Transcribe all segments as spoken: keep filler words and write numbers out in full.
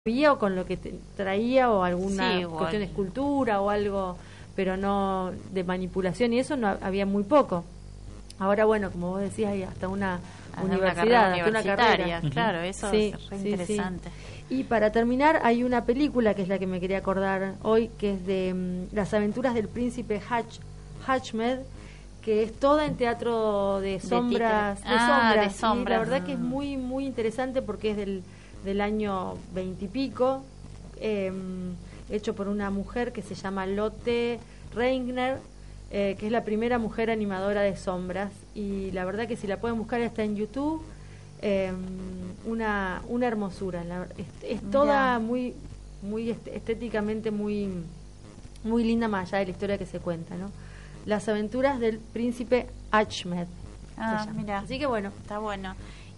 había o con lo que te traía o alguna Sí, cuestión de igual. escultura o algo, pero no de manipulación y eso no había muy poco. Ahora, bueno, como vos decías, hay hasta una Hasta universidad, una hasta carrera una universitaria, carrera. claro, eso Sí, es re sí, interesante. sí. Y para terminar, hay una película que es la que me quería acordar hoy, que es de mm, Las aventuras del príncipe Hutch, Hutchmed, que es toda en teatro de sombras, de, títere. Ah, sombras, de sí, sombras. la verdad que es muy muy interesante porque es del del año veintipico, eh, hecho por una mujer que se llama Lotte Reigner, eh, que es la primera mujer animadora de sombras, y la verdad que si la pueden buscar está en YouTube. Eh, una una hermosura, la, es, es toda muy muy est- estéticamente muy muy linda, más allá de la historia que se cuenta, ¿no? Las aventuras del príncipe Hutchmed. Ah, se llama. mira. Así que bueno, Está bueno.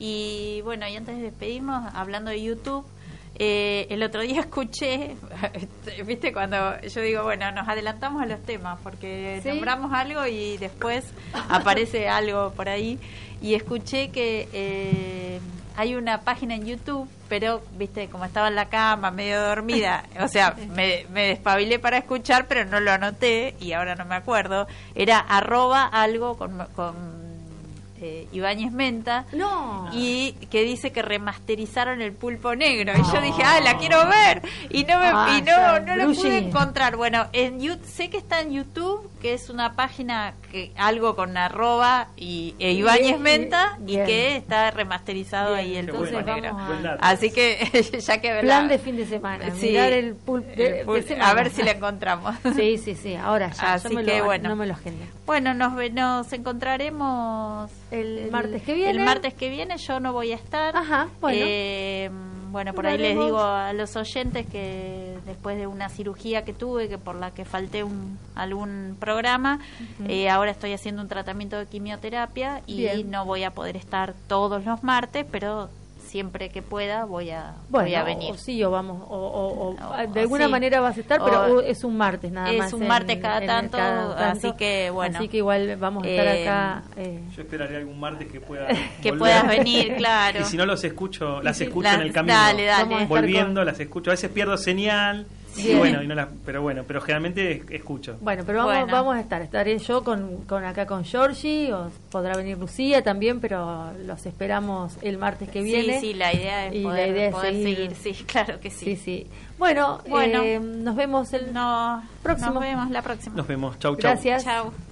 Y bueno, y antes de despedirnos, hablando de YouTube, eh, el otro día escuché, viste, cuando yo digo, bueno, nos adelantamos a los temas, porque ¿Sí? nombramos algo y después aparece algo por ahí, y escuché que eh, hay una página en YouTube, pero, viste, como estaba en la cama, medio dormida, o sea, me, me despabilé para escuchar, pero no lo anoté, y ahora no me acuerdo, era arroba algo con... con Eh, Ibáñez Menta, no. y que dice que remasterizaron el Pulpo Negro, y yo dije, ah, la quiero ver, y no me Ah, y no, ya, no lo Brugi. pude encontrar. Bueno, en YouTube, sé que está en YouTube, que es una página que algo con arroba y e Ibáñez Bien, Menta, y bien. que está remasterizado Bien, ahí el entonces Pulpo vamos Negro. a- Buen dato. Así que ya que Plan la- de fin de semana, Sí, mirar el pulp de, el pul- de semana. a ver si la encontramos. Sí, sí, sí, ahora ya, Así yo me que lo, bueno. no me lo agendo. Bueno, nos, ve- nos encontraremos El martes que viene. El martes que viene yo no voy a estar. Ajá, bueno. Eh, bueno, por ahí les Hablaremos. digo a los oyentes que después de una cirugía que tuve, que por la que falté un, algún programa, Ujú. eh, ahora estoy haciendo un tratamiento de quimioterapia y Bien. no voy a poder estar todos los martes, pero siempre que pueda voy a, Bueno, voy a venir. o sí, o vamos, o, o- o- O- de alguna sí. manera vas a estar, O- pero es un martes nada es más. un en- martes cada en- tanto, cada así que, bueno. Así que igual vamos a estar Eh, acá. eh, Yo esperaré algún martes que pueda Que volver. puedas venir, claro. Y si no los escucho, las sí, escucho las- en el camino. dale, dale. Vamos a estar Volviendo, con- las escucho. A veces pierdo señal. Y Bien. bueno, y no las, pero bueno, pero generalmente es- escucho. Bueno, pero vamos, Bueno. vamos a estar. Estaré yo con, con acá con Georgie, o podrá venir Lucía también, pero los esperamos el martes que viene. Sí, sí, la idea es Y la poder, idea es poder seguir. seguir. Sí, claro que Sí, sí. sí. Bueno, Bueno. eh, nos vemos el No, Próximo. Nos vemos la próxima. Nos vemos. Chau, chau. Gracias. Chau.